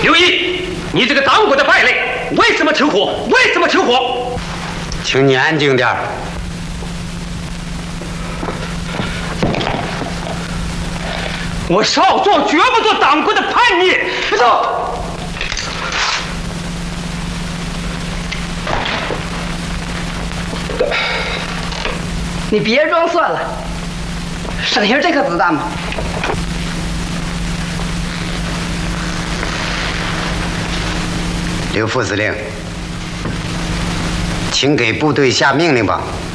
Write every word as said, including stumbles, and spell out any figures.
刘毅，你这个当国的败类，为什么求火？为什么求火？ 请你安静点儿。 我少壮绝不做党国的叛逆。不走。 你别装算了，省下这颗子弹吧。 刘副司令，请给部队下命令吧。